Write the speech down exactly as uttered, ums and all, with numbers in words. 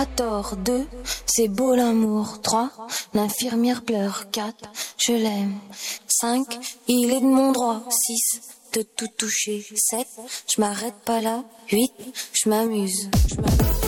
a tort. Deux, c'est beau l'amour. Trois, l'infirmière pleure. Quatre, je l'aime. Cinq, il est de mon droit. Six, de tout toucher. Sept, je m'arrête pas là. Huit, je m'amuse.